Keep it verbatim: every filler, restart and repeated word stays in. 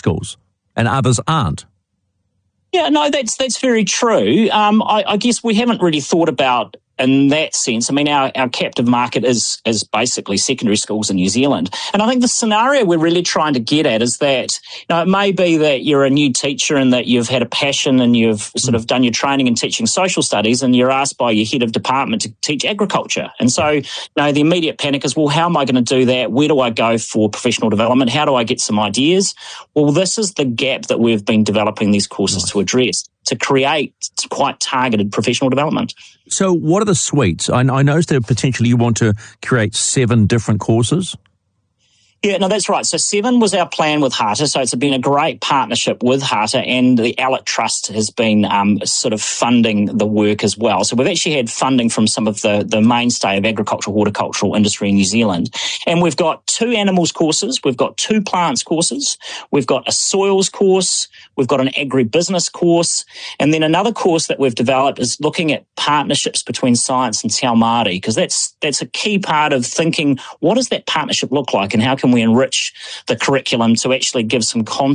schools and others aren't. Yeah, no, that's that's very true. Um, I, I guess we haven't really thought about in that sense. I mean, our, our captive market is is basically secondary schools in New Zealand. And I think the scenario we're really trying to get at is that, you know, it may be that you're a new teacher and that you've had a passion and you've sort of done your training in teaching social studies and you're asked by your head of department to teach agriculture. And so, you know, the immediate panic is, well, how am I going to do that? Where do I go for professional development? How do I get some ideas? Well, this is the gap that we've been developing these courses to address, to create quite targeted professional development. So what are the suites? I, I noticed that potentially you want to create seven different courses. Yeah, no, that's right. So seven was our plan with HARTA. So it's been a great partnership with HARTA, and the ALEC Trust has been um, sort of funding the work as well. So we've actually had funding from some of the, the mainstay of agricultural, horticultural industry in New Zealand. And we've got two animals courses, we've got two plants courses, we've got a soils course, we've got an agribusiness course, and then another course that we've developed is looking at partnerships between science and Te Ao Māori, because that's that's a key part of thinking, what does that partnership look like and how can we enrich the curriculum to actually give some context